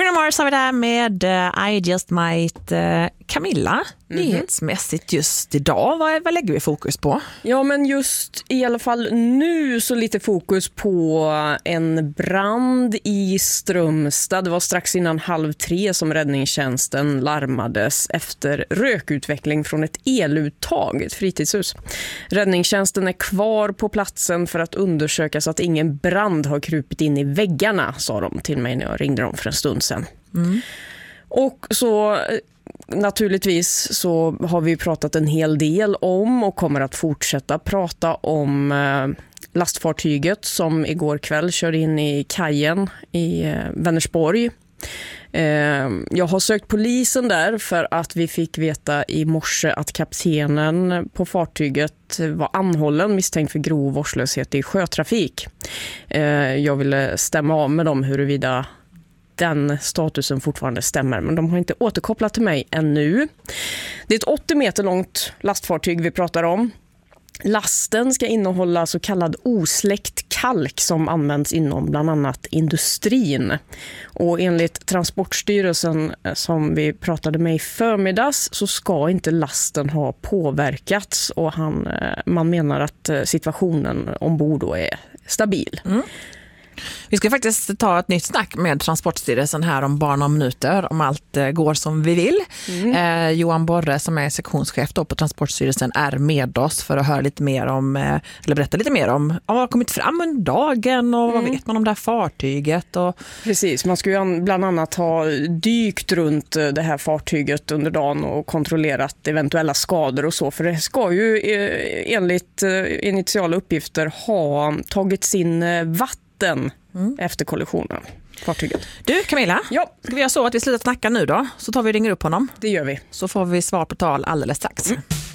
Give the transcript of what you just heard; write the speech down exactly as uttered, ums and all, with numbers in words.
Bruno Mars har vi där med uh, I Just Might. Uh, Camilla, mm-hmm. nyhetsmässigt just idag, vad, vad lägger vi fokus på? Ja, men just i alla fall nu så lite fokus på en brand i Strömstad. Det var strax innan halv tre som räddningstjänsten larmades efter rökutveckling från ett eluttag, ett fritidshus. Räddningstjänsten är kvar på platsen för att undersöka så att ingen brand har krupit in i väggarna, sa de till mig när jag ringde dem för en stund sedan. Mm. Och så naturligtvis så har vi pratat en hel del om och kommer att fortsätta prata om eh, lastfartyget som igår kväll körde in i kajen i eh, Vänersborg. Eh, jag har sökt polisen där för att vi fick veta i morse att kaptenen på fartyget var anhållen misstänkt för grov vårdslöshet i sjötrafik. Eh, jag ville stämma av med dem huruvida den statusen fortfarande stämmer, men de har inte återkopplat till mig ännu. Det är ett åttio meter långt lastfartyg vi pratar om. Lasten ska innehålla så kallad osläckt kalk som används inom bland annat industrin. Och enligt Transportstyrelsen som vi pratade med i förmiddags så ska inte lasten ha påverkats, och han, man menar att situationen ombord då är stabil. Mm. Vi ska faktiskt ta ett nytt snack med Transportstyrelsen här om bara några minuter, om allt går som vi vill. Mm. Eh, Johan Borre som är sektionschef då på Transportstyrelsen är med oss för att höra lite mer om, eller berätta lite mer om vad har kommit fram under dagen och mm. vad vet man om det här fartyget. Och... Precis, man ska ju bland annat ha dykt runt det här fartyget under dagen och kontrollerat eventuella skador och så, för det ska ju enligt initiala uppgifter ha tagits in vatten Mm. efter kollisionen, fartyget. Du Camilla, ja. Ska vi göra så att vi slutar snacka nu då? Så tar vi och ringer upp honom. Det gör vi. Så får vi svar på tal alldeles strax. Mm.